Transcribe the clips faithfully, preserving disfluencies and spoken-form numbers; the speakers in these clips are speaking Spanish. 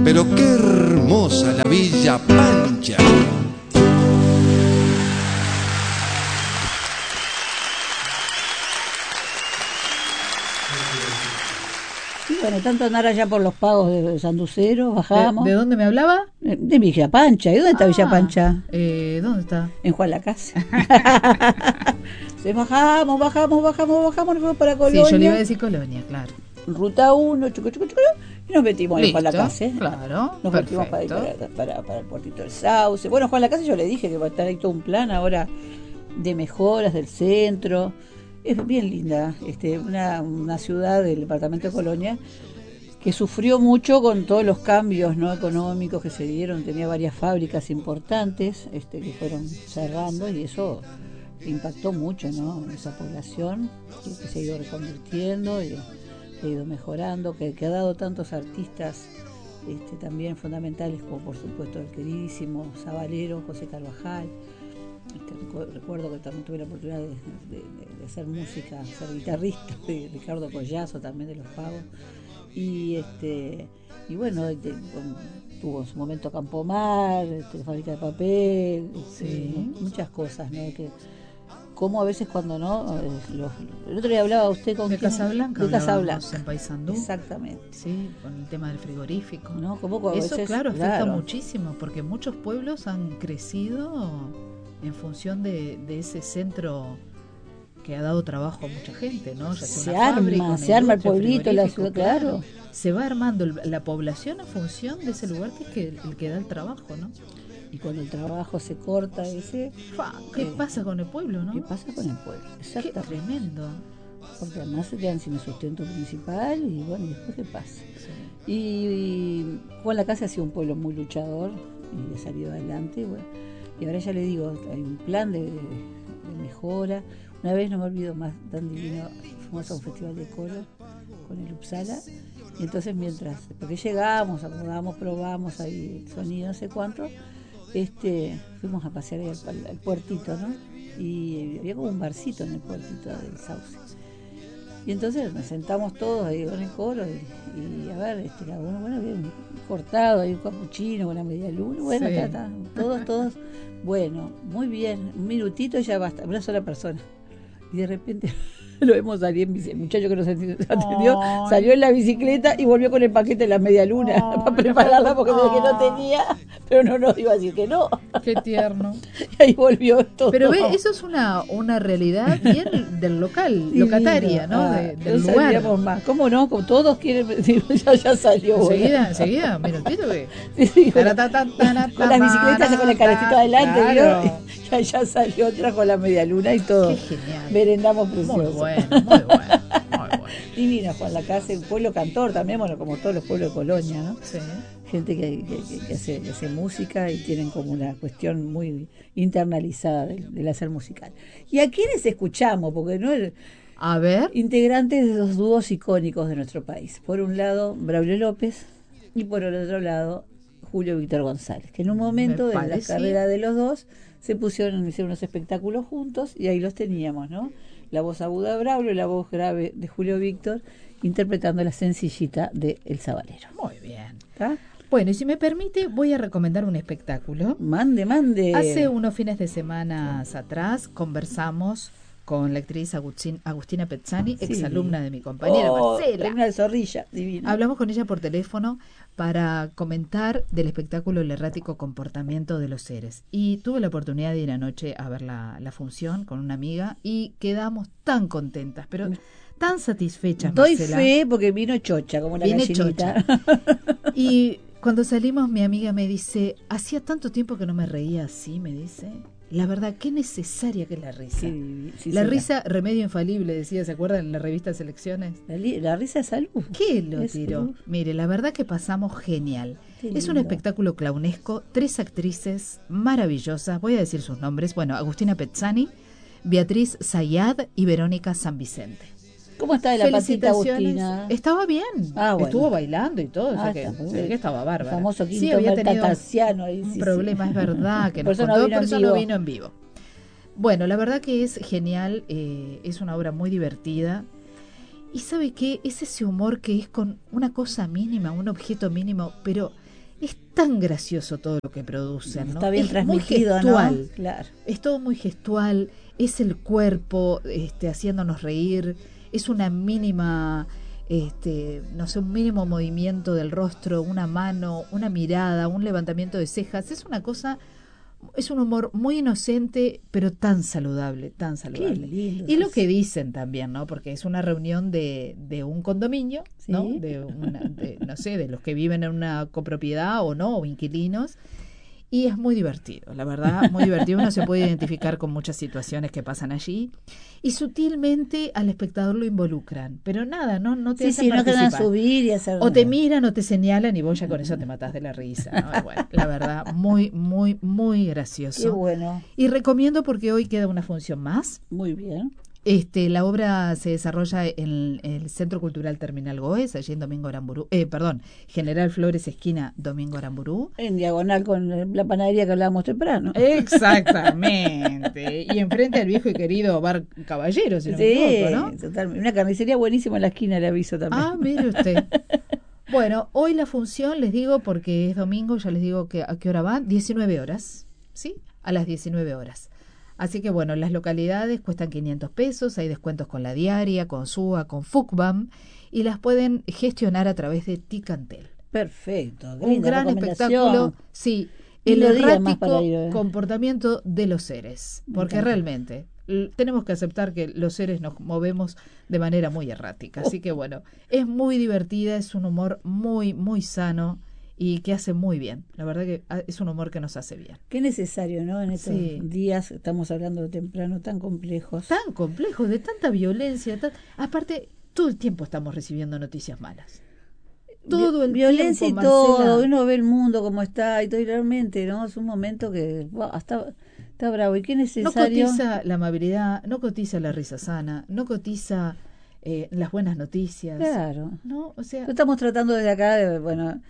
pero qué hermosa la Villa Pancha. Bueno, tanto andar allá por los pagos de Sanducero, bajamos. ¿De, de dónde me hablaba? De, de Villa Pancha. ¿Y dónde está ah, Villa Pancha? Eh, ¿Dónde está? En Juan Lacase. Se bajamos, bajamos, bajamos, bajamos, nos fuimos para Colonia. Sí, yo le iba a decir Colonia, claro. Ruta uno, chucu, chucu, chucu, y nos metimos en Juan Lacase. Claro, nos perfecto. metimos para, para, para, para el puertito del Sauce. Bueno, Juan Lacase yo le dije que va a estar ahí todo un plan ahora de mejoras del centro. Es bien linda, este, una, una ciudad del departamento de Colonia que sufrió mucho con todos los cambios, ¿no?, económicos que se dieron. Tenía varias fábricas importantes este, que fueron cerrando y eso impactó mucho, ¿no?, en esa población que, que se ha ido reconvirtiendo y ha ido mejorando, que, que ha dado tantos artistas este, también fundamentales como por supuesto el queridísimo Sabalero, José Carvajal. Este, recuerdo que también tuve la oportunidad de, de, de, de hacer música, ser guitarrista de Ricardo Collazo también de Los Pagos y este y bueno de, con, tuvo en su momento Campomar, este, fábrica de papel, este, sí. muchas cosas, ¿no? Que como a veces cuando no los, el otro día hablaba usted con de Casablanca, de Casablanca en Paysandú, exactamente, sí, con el tema del frigorífico, no, como a eso veces, claro afecta claro. muchísimo porque muchos pueblos han crecido en función de, de ese centro que ha dado trabajo a mucha gente, ¿no? Ya se arma, se arma el pueblito, la ciudad, claro. claro. Se va armando el, la población en función de ese lugar que es que, el que da el trabajo, ¿no? Y cuando el trabajo se corta ese... ¿Qué eh, pasa con el pueblo, no? ¿Qué pasa con el pueblo? Exactamente. Qué tremendo. Porque además se quedan sin el sustento principal y bueno, ¿y después qué pasa? Sí. Y, y Juan Lacase ha sido un pueblo muy luchador y ha salido adelante, bueno. Y ahora ya le digo, hay un plan de, de, de mejora. Una vez, no me olvido más, tan divino, fuimos a un festival de coro con el Uppsala. Y entonces mientras, porque llegamos, acomodamos, probamos ahí el sonido, no sé cuánto, este, fuimos a pasear ahí al, al puertito, ¿no? Y había como un barcito en el puertito del Sauce. Y entonces nos sentamos todos ahí con el coro y, y a ver, este, cada uno, bueno, había un cortado, hay un capuchino con una media luna, bueno, sí. ta, ta, todos, todos, bueno, muy bien, un minutito y ya basta, una sola persona. Y de repente lo vemos salir en bici, el muchacho que nos atendió, oh, salió en la bicicleta y volvió con el paquete de la media luna oh, para prepararla porque oh. que no tenía, pero no nos iba a decir que no. Qué tierno. Y ahí volvió todo. Pero ve, eso es una, una realidad bien del local, sí, locataria, ¿no? Ah, de, del no lugar. Más. ¿Cómo no? Como todos quieren decir, ya, ya salió. Enseguida, enseguida, minutito que. Sí, sí, con, la, con las bicicletas con el caretito adelante, claro. ¿Vio? Ya, ya salió, trajo la media luna y todo. Qué genial. Merendamos precioso. Muy bueno, muy bueno, muy bueno. Divino Juan Lacase, un pueblo cantor también, bueno, como todos los pueblos de Colonia, ¿no? Sí. Gente que, que, que, hace, que hace música y tienen como una cuestión muy internalizada del, del hacer musical. ¿Y a quiénes escuchamos? Porque no es... A ver. Integrantes de los dúos icónicos de nuestro país. Por un lado, Braulio López y por el otro lado, Julio Víctor González, que en un momento de la carrera de los dos se pusieron, hicieron unos espectáculos juntos y ahí los teníamos, ¿no? La voz aguda de Braulio y la voz grave de Julio Víctor interpretando la sencillita de El Sabalero. Muy bien. ¿Está? Bueno, y si me permite, voy a recomendar un espectáculo. Mande, mande. Hace unos fines de semana atrás conversamos con la actriz Agustín, Agustina Pezzani, sí. exalumna de mi compañera oh, Marcela. Una zorrilla divina. Hablamos con ella por teléfono para comentar del espectáculo El errático comportamiento de los seres. Y tuve la oportunidad de ir anoche a ver la, la función con una amiga y quedamos tan contentas, pero tan satisfechas, Doy Marcela. fe porque vino chocha, como la Vine gallinita. Chocha. Y cuando salimos, mi amiga me dice, hacía tanto tiempo que no me reía así, me dice. La verdad, qué necesaria que es la risa. Sí, sí, la sí, risa, la... remedio infalible, decía, ¿se acuerdan en la revista Selecciones? La, la risa es salud. ¿Qué lo tiró? Mire, la verdad que pasamos genial. Es un espectáculo clownesco, tres actrices maravillosas, voy a decir sus nombres, bueno, Agustina Pezzani, Beatriz Zayad y Verónica San Vicente. ¿Cómo está de la patita, Agustina? Estaba bien, ah, bueno. Estuvo bailando y todo, ah, o sea que, se ve que estaba bárbara. El famoso quinto sí, había tenido ahí, un sí, problema, sí. Es verdad, que por nos eso contó, no vino por eso en no vivo. vino en vivo. Bueno, la verdad que es genial, eh, es una obra muy divertida. Y ¿sabe qué? Es ese humor que es con una cosa mínima, un objeto mínimo, pero es tan gracioso todo lo que producen, ¿no? Está bien es transmitido, muy gestual, ¿no? Claro. Es todo muy gestual, es el cuerpo este, haciéndonos reír, es una mínima, este, no sé, un mínimo movimiento del rostro, una mano, una mirada, un levantamiento de cejas, es una cosa, es un humor muy inocente, pero tan saludable, tan saludable. Qué lindo. Y lo que dicen también, ¿no? Porque es una reunión de, de un condominio, ¿Sí? ¿no? De, una, de, no sé, de los que viven en una copropiedad o no, o inquilinos. Y es muy divertido, la verdad, muy divertido. Uno se puede identificar con muchas situaciones que pasan allí. Y sutilmente al espectador lo involucran. Pero nada, no, no te Sí, hacen sí, no te van a participar. subir y hacer... O te miran o te señalan y vos ya con eso te matás de la risa, ¿no? Y bueno, la verdad, muy, muy, muy gracioso. Qué bueno. Y recomiendo porque hoy queda una función más. Muy bien. Este, la obra se desarrolla en el Centro Cultural Terminal Goes, allí en Domingo Aramburú, eh, perdón, General Flores, esquina Domingo Aramburú. En diagonal con la panadería que hablábamos temprano. Exactamente. Y enfrente al viejo y querido Bar Caballero, si no Sí, me equivoco, ¿no? totalmente. Una carnicería buenísima en la esquina, le aviso también. Ah, mire usted. Bueno, hoy la función, les digo, porque es domingo, ya les digo que a qué hora van, diecinueve horas, ¿sí? A las diecinueve horas. Así que bueno, las localidades cuestan quinientos pesos, hay descuentos con la diaria, con S U A, con FUCBAM, y las pueden gestionar a través de Ticantel. Perfecto. Un gran espectáculo, sí, el errático comportamiento de los seres, porque realmente l- tenemos que aceptar que los seres nos movemos de manera muy errática, así que bueno, es muy divertida, es un humor muy, muy sano, y que hace muy bien. La verdad que es un humor que nos hace bien. Qué necesario, ¿no? En estos sí. días, estamos hablando de temprano, tan complejos. Tan complejos, de tanta violencia. Tan... Aparte, todo el tiempo estamos recibiendo noticias malas. Todo el violencia tiempo, y todo. Marcela. Uno ve el mundo como está y todo, y realmente, ¿no? Es un momento que wow, está, está bravo. ¿Y qué necesario? No cotiza la amabilidad, no cotiza la risa sana, no cotiza eh, las buenas noticias. Claro. ¿No? O sea, estamos tratando desde acá de, bueno...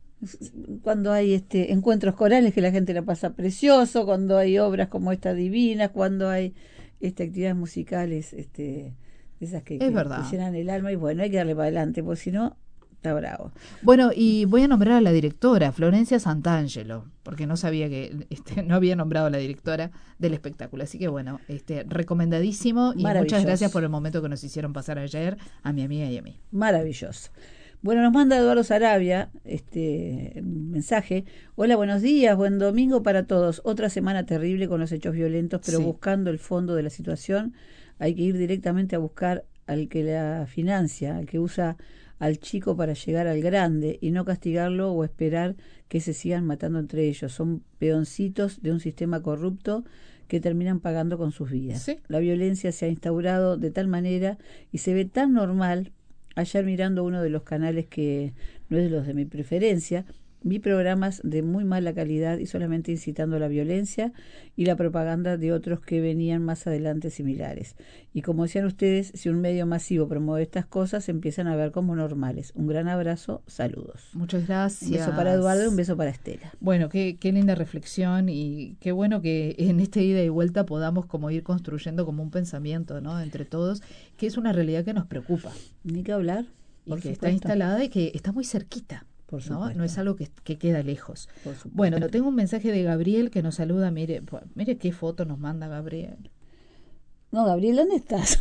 cuando hay este encuentros corales que la gente la pasa precioso, cuando hay obras como esta divinas, cuando hay este actividades musicales este esas que, que, que llenan el alma, y bueno, hay que darle para adelante, porque si no está bravo. Bueno, y voy a nombrar a la directora, Florencia Santangelo, porque no sabía que este, no había nombrado a la directora del espectáculo, así que bueno, este recomendadísimo, y muchas gracias por el momento que nos hicieron pasar ayer a mi amiga y a mí. Maravilloso. Bueno, nos manda Eduardo Sarabia este mensaje. Hola, buenos días, buen domingo para todos. Otra semana terrible con los hechos violentos, pero sí. Buscando el fondo de la situación, hay que ir directamente a buscar al que la financia, al que usa al chico para llegar al grande, y no castigarlo o esperar que se sigan matando entre ellos. Son peoncitos de un sistema corrupto que terminan pagando con sus vidas. Sí. La violencia se ha instaurado de tal manera y se ve tan normal. Ayer, mirando uno de los canales que no es de los de mi preferencia, vi programas de muy mala calidad y solamente incitando a la violencia y la propaganda de otros que venían más adelante similares. Y como decían ustedes, si un medio masivo promueve estas cosas, se empiezan a ver como normales. Un gran abrazo, saludos. Muchas gracias. Un beso para Eduardo y un beso para Estela. Bueno, qué, qué linda reflexión, y qué bueno que en este ida y vuelta podamos como ir construyendo como un pensamiento, ¿no? Entre todos, que es una realidad que nos preocupa. Ni que hablar. Y que está instalada y que está muy cerquita. Por ¿no? no es algo que, que queda lejos. Por bueno, tengo un mensaje de Gabriel que nos saluda. Mire, mire qué foto nos manda Gabriel. No, Gabriel, ¿dónde estás?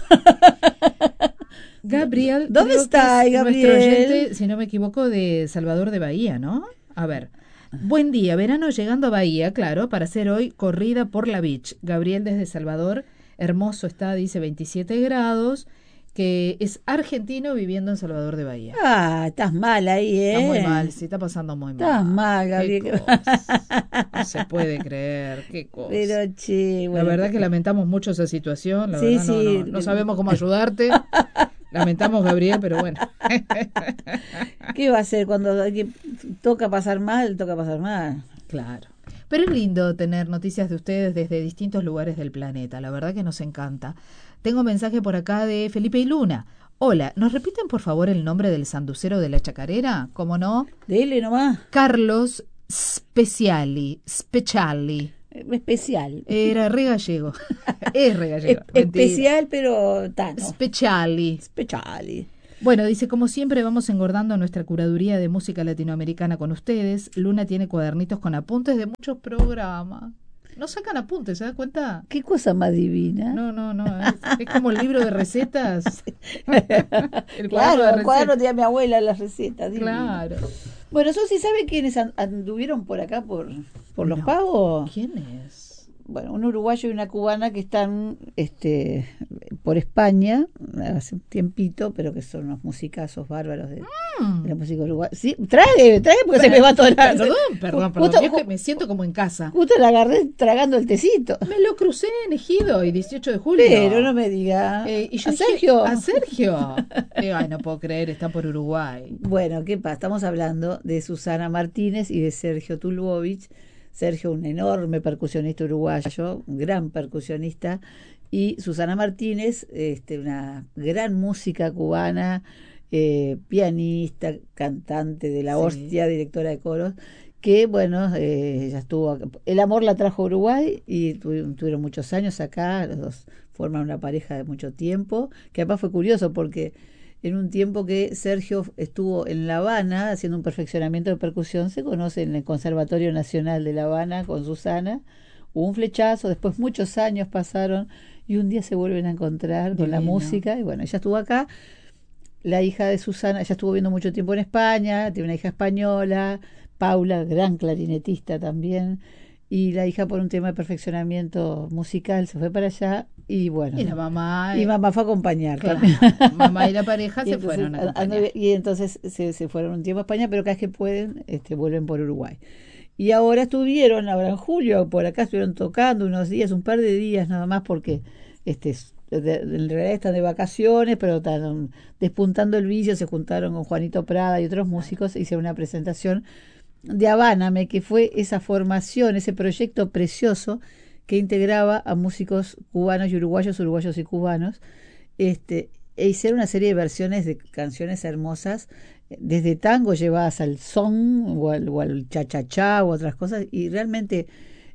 Gabriel, ¿dónde está Gabriel? Nuestro oyente, si no me equivoco, de Salvador de Bahía, ¿no? A ver. Buen día, verano llegando a Bahía, claro, para hacer hoy corrida por la beach. Gabriel desde Salvador, hermoso está, dice veintisiete grados. Que es argentino viviendo en Salvador de Bahía. Ah, estás mal ahí, ¿eh? Está muy mal, sí, está pasando muy mal. Estás mal, Gabriel. No se puede creer, qué cosa. Pero, che, bueno, la verdad que lamentamos mucho esa situación, la sí, verdad, sí. No, no, no sabemos cómo ayudarte. Lamentamos, Gabriel, pero bueno. ¿Qué va a hacer cuando toca pasar mal? Toca pasar mal. Claro. Pero es lindo tener noticias de ustedes desde distintos lugares del planeta, la verdad que nos encanta. Tengo un mensaje por acá de Felipe y Luna. Hola, ¿nos repiten por favor el nombre del sanducero de la chacarera? ¿Cómo no? Dele nomás. Carlos Speciali. Speciali. Especial. Era re gallego. Es re gallego. Especial, pero tan. Speciali. Speciali. Bueno, dice, como siempre vamos engordando nuestra curaduría de música latinoamericana con ustedes. Luna tiene cuadernitos con apuntes de muchos programas. No sacan apuntes, ¿se da cuenta? Qué cosa más divina. No, no, no. Es, es como el libro de recetas. El claro, el cuaderno tenía mi abuela las recetas. Claro. Divina. Bueno, Susi, ¿sabe quiénes anduvieron por acá por, por Los no. Pagos? ¿Quién es? Bueno, un uruguayo y una cubana que están este, por España hace un tiempito, pero que son unos musicazos bárbaros de, mm. de la música uruguaya. Sí, trague, trague porque pero, se me va a atorar. Perdón, perdón, perdón. Justo, es que me siento como en casa. Justo la agarré tragando el tecito. Me lo crucé en Ejido y dieciocho de julio. Pero no me diga. Eh, y yo ¿A dije, Sergio? A Sergio. eh, ay, no puedo creer, está por Uruguay. Bueno, ¿qué pasa? Estamos hablando de Susana Martínez y de Sergio Tulbovich. Sergio, un enorme percusionista uruguayo, un gran percusionista, y Susana Martínez, este, una gran música cubana, eh, pianista, cantante de la sí. hostia, directora de coros, que bueno, eh, ella estuvo, el amor la trajo a Uruguay y tuvieron, tuvieron muchos años acá, los dos forman una pareja de mucho tiempo, que además fue curioso porque en un tiempo que Sergio estuvo en La Habana haciendo un perfeccionamiento de percusión, se conoce en el Conservatorio Nacional de La Habana con Susana, hubo un flechazo, después muchos años pasaron y un día se vuelven a encontrar con Divino. La música y bueno, ella estuvo acá, la hija de Susana, ella estuvo viviendo mucho tiempo en España, tiene una hija española, Paula, gran clarinetista también, y la hija por un tema de perfeccionamiento musical se fue para allá y bueno, y la mamá y mamá fue a acompañar claro, también. Mamá y la pareja y se entonces, fueron a acompañar. Y entonces se, se fueron un tiempo a España, pero cada vez que pueden este, vuelven por Uruguay. Y ahora estuvieron, ahora en julio, por acá estuvieron tocando unos días, un par de días nada más, porque este de, de, en realidad están de vacaciones, pero están despuntando el vicio, se juntaron con Juanito Prada y otros músicos, hicieron una presentación de Habáname, que fue esa formación, ese proyecto precioso que integraba a músicos cubanos y uruguayos, uruguayos y cubanos, este, e hicieron una serie de versiones de canciones hermosas, desde tango llevadas al son o al, o al cha-cha-cha u otras cosas, y realmente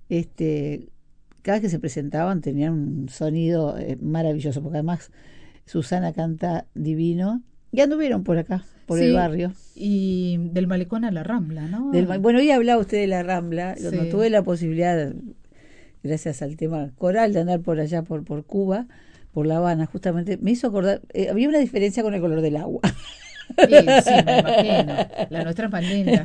este, cada vez que se presentaban tenían un sonido eh, maravilloso, porque además Susana canta divino, y anduvieron por acá, por sí, el barrio. Y del Malecón a la Rambla, ¿no? Del, bueno, hoy hablaba usted de la Rambla, sí. Cuando tuve la posibilidad, gracias al tema coral, de andar por allá, por, por Cuba, por La Habana, justamente, me hizo acordar, eh, había una diferencia con el color del agua. Sí, sí, me imagino. La nuestra es más linda.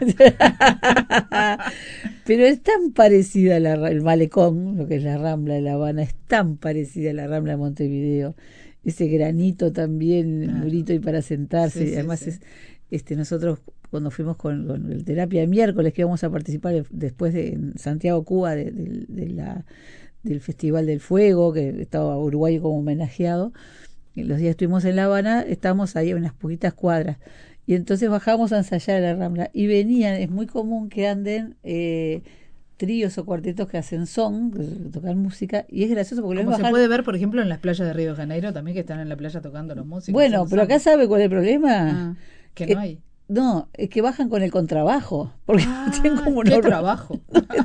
Pero es tan parecida a la, el Malecón, lo que es la Rambla de La Habana, es tan parecida a la Rambla de Montevideo. Ese granito también, claro. Murito y para sentarse. Sí, sí, además, sí. Es, este, nosotros cuando fuimos con, con el terapia de miércoles, que íbamos a participar de, después de en Santiago, Cuba, de, de, de la, del Festival del Fuego, que estaba Uruguay como homenajeado, y los días estuvimos en La Habana, estábamos ahí a unas poquitas cuadras. Y entonces bajamos a ensayar a la Rambla. Y venían, es muy común que anden eh, tríos o cuartetos que hacen son, que tocan música, y es gracioso porque como lo se bajar... puede ver, por ejemplo, en las playas de Río de Janeiro también, que están en la playa tocando los músicos. Bueno, pero acá sabe cuál es el problema. Ah, que no hay. Eh, no, es que bajan con el contrabajo, porque ah, tienen como un qué horno. trabajo.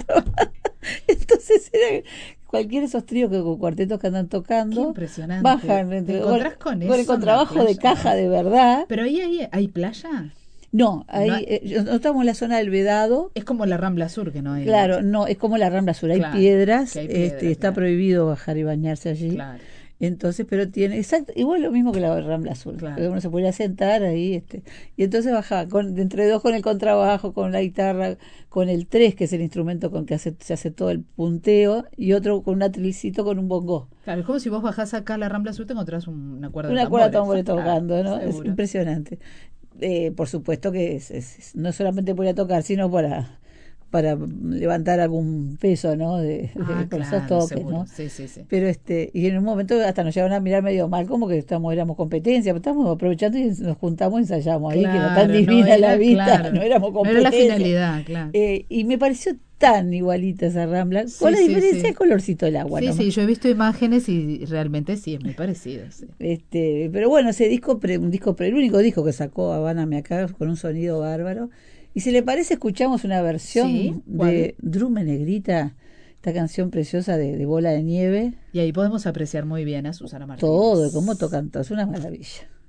Entonces era cualquiera de esos tríos que con cuartetos que andan tocando, qué impresionante. Bajan entre, ¿Te encontrás con, con, eso con el contrabajo de caja de verdad. Pero ahí hay, hay playa. No, ahí no, eh, no estamos en la zona del Vedado. Es como la Rambla Sur, que no hay. Claro, no, es como la Rambla Sur, hay claro, piedras, hay piedras este, está claro. prohibido bajar y bañarse allí. Claro. Entonces, pero tiene, exacto, igual lo mismo que la Rambla Sur, claro. Uno se podía sentar ahí, este, y entonces bajaba, con, entre dos con el contrabajo, con la guitarra, con el tres, que es el instrumento con que hace, se hace todo el punteo, y otro con un atrilicito con un bongó. Claro, es como si vos bajás acá a la Rambla Sur, te encontrás una cuerda una de cuerda tambores. de tambores tocando, ¿no? Seguro. Es impresionante. Eh, por supuesto que es, es, es, no solamente para tocar, sino para para levantar algún peso, ¿no? De, ah, de con claro, esos toques, seguro. ¿no? Sí, sí, sí. Pero este, y en un momento hasta nos llegaron a mirar medio mal, como que estamos, éramos competencia, pero estamos aprovechando y nos juntamos y ensayamos ahí, claro, que era tan divina no era, la vista, claro. no éramos competencia. No era la finalidad, claro. Eh, y me pareció tan igualita esa Rambla, sí, con la sí, diferencia sí. del colorcito del agua. Sí, nomás. sí, yo he visto imágenes y realmente sí, es muy parecido. Sí. Este, pero bueno, ese disco, pre, un disco, pre, el único disco que sacó Habáname acá, con un sonido bárbaro. Y si le parece, escuchamos una versión ¿Sí? de Drume Negrita, esta canción preciosa de, de Bola de Nieve. Y ahí podemos apreciar muy bien a Susana Martínez. Todo, cómo tocan todos, una maravilla.